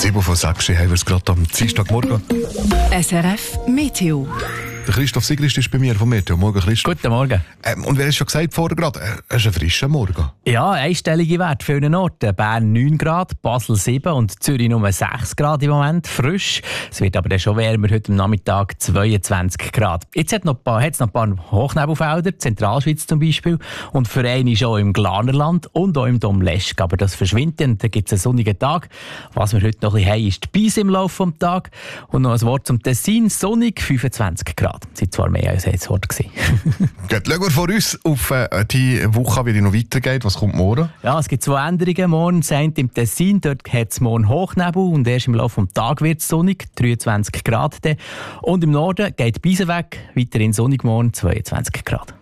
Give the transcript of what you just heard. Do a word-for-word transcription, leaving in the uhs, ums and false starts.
sieben von sechs haben wir es gerade am Dienstagmorgen. S R F Meteo. Der Christoph Sigrist ist bei mir vom Meteo. Morgen, Christoph. Guten Morgen. Ähm, und wer hat schon gesagt vorher gerade, äh, es ist ein frischer Morgen. Ja, einstellige Werte für einen Ort. Bern neun Grad, Basel sieben und Zürich nur sechs Grad im Moment. Frisch. Es wird aber dann schon wärmer, heute am Nachmittag zweiundzwanzig Grad. Jetzt hat es noch ein paar, noch ein paar Hochnebelfelder, Zentralschweiz zum Beispiel. Und für einen schon im Glanerland und auch im Domleschg. Aber das verschwindet und dann gibt es einen sonnigen Tag. Was wir heute noch ein bisschen haben, ist die Beise im Laufe des Tages. Und noch ein Wort zum Tessin, sonnig, fünfundzwanzig Grad. Das war zwar mehr als ein Wort. Gut, schauen wir vor uns auf äh, die Woche, wie die noch weitergeht. Was kommt morgen? Ja, es gibt zwei Änderungen. Morgen sind im Tessin, dort hat es morgen Hochnebel und erst im Laufe des Tages wird es sonnig, dreiundzwanzig Grad. Und im Norden geht die Beise weg, weiterhin sonnig morgen, zweiundzwanzig Grad.